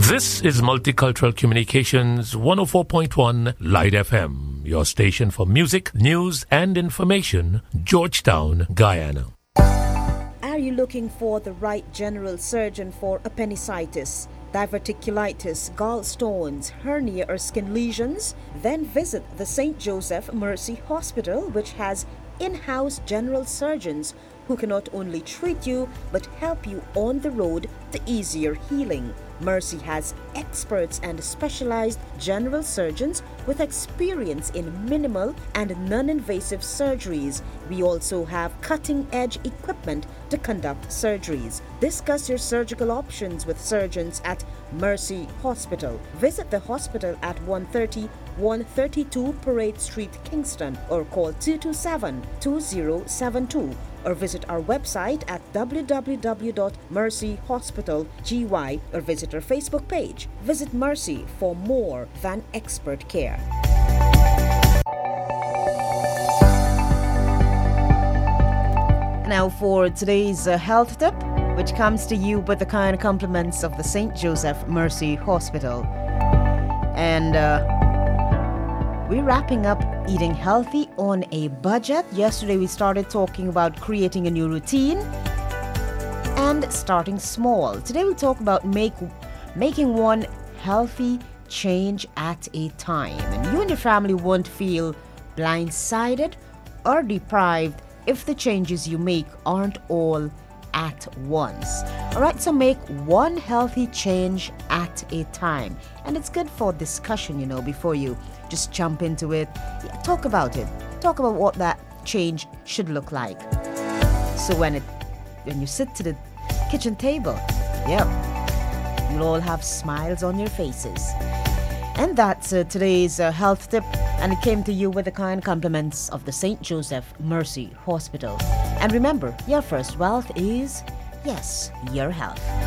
This is Multicultural Communications 104.1 Light FM, your station for music, news, and information, Georgetown, Guyana. Are you looking for the right general surgeon for appendicitis, diverticulitis, gallstones, hernia, or skin lesions? Then visit the St. Joseph Mercy Hospital, which has in-house general surgeons who can not only treat you but help you on the road to easier healing. Mercy has experts and specialized general surgeons with experience in minimal and non-invasive surgeries. We also have cutting-edge equipment to conduct surgeries. Discuss your surgical options with surgeons at Mercy Hospital. Visit the hospital at 132 Parade Street, Kingston, or call 227-2072. Or visit our website at www.mercyhospitalgy or visit our Facebook page. Visit Mercy for more than expert care. Now for today's health tip, which comes to you with the kind compliments of the St. Joseph Mercy Hospital. And we're wrapping up eating healthy on a budget. Yesterday we started talking about creating a new routine and starting small. Today we'll talk about making one healthy change at a time. And you and your family won't feel blindsided or deprived if the changes you make aren't all at once. Alright, so make one healthy change at a time. And it's good for discussion, before you just jump into it. Yeah, talk about it. Talk about what that change should look like. So when you sit to the kitchen table, you'll all have smiles on your faces. And that's today's health tip, and it came to you with the kind compliments of the St. Joseph Mercy Hospital. And remember, your first wealth is, your health.